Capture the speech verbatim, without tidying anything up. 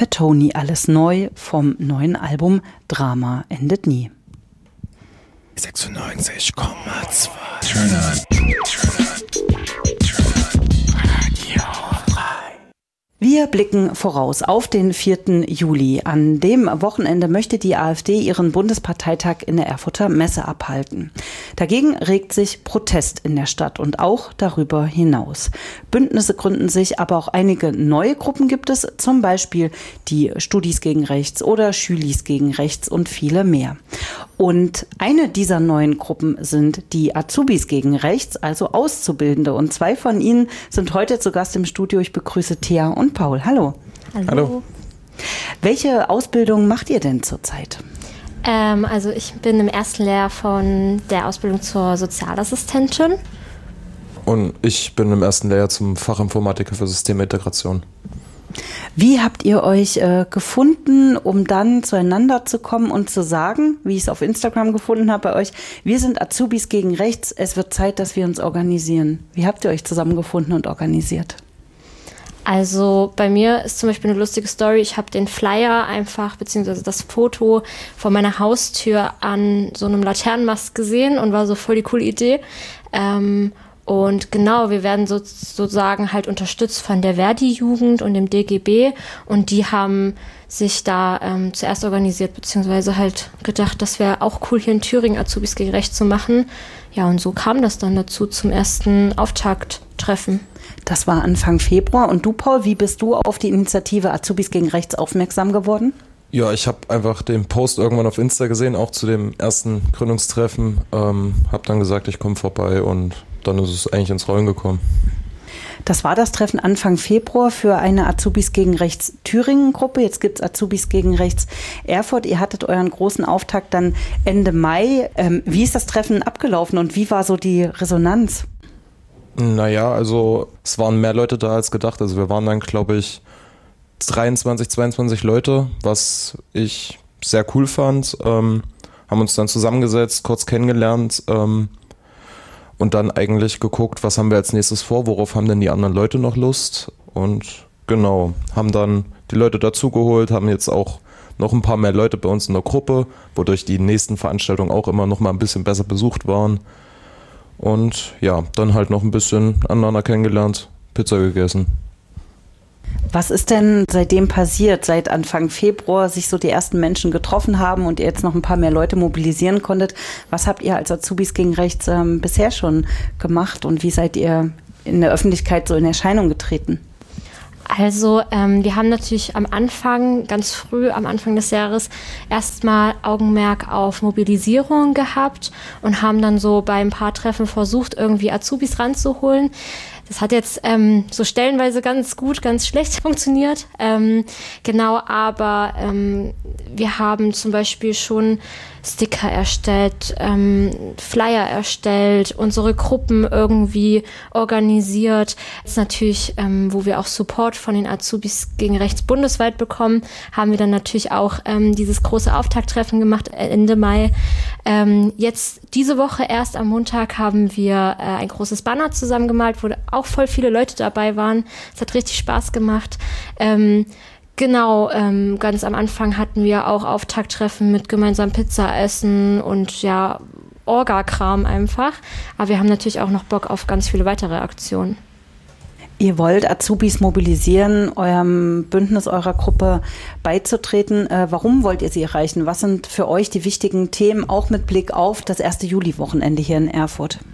Fatoni, alles neu vom neuen Album Drama endet nie. sechsundneunzig Komma zwei Turn on, turn on. Wir blicken voraus auf den vierten Juli. An dem Wochenende möchte die AfD ihren Bundesparteitag in der Erfurter Messe abhalten. Dagegen regt sich Protest in der Stadt und auch darüber hinaus. Bündnisse gründen sich, aber auch einige neue Gruppen gibt es, zum Beispiel die Studis gegen Rechts oder Schülis gegen Rechts und viele mehr. Und eine dieser neuen Gruppen sind die Azubis gegen Rechts, also Auszubildende. Und zwei von ihnen sind heute zu Gast im Studio. Ich begrüße Thea und Paul. Hallo. Hallo. Hallo. Welche Ausbildung macht ihr denn zurzeit? Ähm, also ich bin im ersten Lehrjahr von der Ausbildung zur Sozialassistentin. Und ich bin im ersten Lehrjahr zum Fachinformatiker für Systemintegration. Wie habt ihr euch äh, gefunden, um dann zueinander zu kommen und zu sagen, wie ich es auf Instagram gefunden habe bei euch, wir sind Azubis gegen Rechts, es wird Zeit, dass wir uns organisieren. Wie habt ihr euch zusammengefunden und organisiert? Also bei mir ist zum Beispiel eine lustige Story. Ich habe den Flyer einfach, beziehungsweise das Foto von meiner Haustür an so einem Laternenmast gesehen und war so voll die coole Idee. Ähm, Und genau, wir werden so, sozusagen halt unterstützt von der Verdi-Jugend und dem D G B und die haben sich da ähm, zuerst organisiert, beziehungsweise halt gedacht, das wäre auch cool, hier in Thüringen Azubis gegen Rechts zu machen. Ja, und so kam das dann dazu zum ersten Auftakttreffen. Das war Anfang Februar. Und du, Paul, wie bist du auf die Initiative Azubis gegen Rechts aufmerksam geworden? Ja, ich habe einfach den Post irgendwann auf Insta gesehen, auch zu dem ersten Gründungstreffen. Ähm, habe dann gesagt, ich komme vorbei und dann ist es eigentlich ins Rollen gekommen. Das war das Treffen Anfang Februar für eine Azubis gegen Rechts Thüringen-Gruppe. Jetzt gibt es Azubis gegen Rechts Erfurt. Ihr hattet euren großen Auftakt dann Ende Mai. Ähm, wie ist das Treffen abgelaufen und wie war so die Resonanz? Naja, also es waren mehr Leute da als gedacht. Also wir waren dann, glaube ich, dreiundzwanzig, zweiundzwanzig Leute, was ich sehr cool fand. Ähm, haben uns dann zusammengesetzt, kurz kennengelernt, ähm, und dann eigentlich geguckt, was haben wir als nächstes vor, worauf haben denn die anderen Leute noch Lust und genau, haben dann die Leute dazugeholt, haben jetzt auch noch ein paar mehr Leute bei uns in der Gruppe, wodurch die nächsten Veranstaltungen auch immer noch mal ein bisschen besser besucht waren und ja, dann halt noch ein bisschen aneinander kennengelernt, Pizza gegessen. Was ist denn seitdem passiert, seit Anfang Februar sich so die ersten Menschen getroffen haben und ihr jetzt noch ein paar mehr Leute mobilisieren konntet? Was habt ihr als Azubis gegen Rechts ähm, bisher schon gemacht und wie seid ihr in der Öffentlichkeit so in Erscheinung getreten? Also ähm, wir haben natürlich am Anfang, ganz früh am Anfang des Jahres, erstmal Augenmerk auf Mobilisierung gehabt und haben dann so bei ein paar Treffen versucht, irgendwie Azubis ranzuholen. Das hat jetzt ähm, so stellenweise ganz gut, ganz schlecht funktioniert. Ähm, genau, aber ähm, wir haben zum Beispiel schon Sticker erstellt, ähm, Flyer erstellt, unsere Gruppen irgendwie organisiert. Jetzt natürlich, ähm, wo wir auch Support von den Azubis gegen Rechts bundesweit bekommen, haben wir dann natürlich auch ähm, dieses große Auftakttreffen gemacht Ende Mai. Ähm, jetzt diese Woche erst am Montag haben wir äh, ein großes Banner zusammengemalt, wo auch voll viele Leute dabei waren. Es hat richtig Spaß gemacht. Ähm, Genau, ähm, ganz am Anfang hatten wir auch Auftakttreffen mit gemeinsam Pizza essen und ja, Orga-Kram einfach. Aber wir haben natürlich auch noch Bock auf ganz viele weitere Aktionen. Ihr wollt Azubis mobilisieren, eurem Bündnis, eurer Gruppe beizutreten. Äh, warum wollt ihr sie erreichen? Was sind für euch die wichtigen Themen, auch mit Blick auf das erste Juli-Wochenende hier in Erfurt?